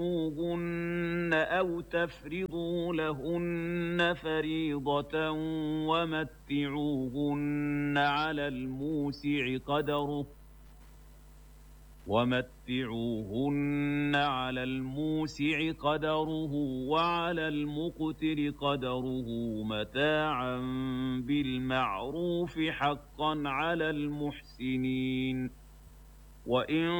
فَانكِحُوهُنَّ أَوْ تَفْرِضُوا لَهُنَّ فَرِيضَةً وَمَتِّعُوهُنَّ عَلَى الْمُوسِعِ قَدَرُهُ وَعَلَى الْمُقْتِرِ قَدَرُهُ مَتَاعًا بِالْمَعْرُوفِ حَقًّا عَلَى الْمُحْسِنِينَ